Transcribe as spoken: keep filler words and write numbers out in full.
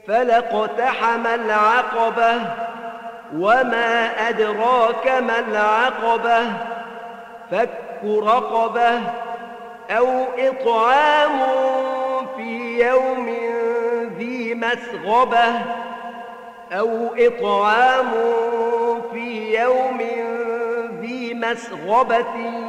فلا اقتحم العقبة وما أدراك ما العقبة فك رقبة أو إطعام في يوم ذي مسغبة أو إطعام في يوم ذي مسغبة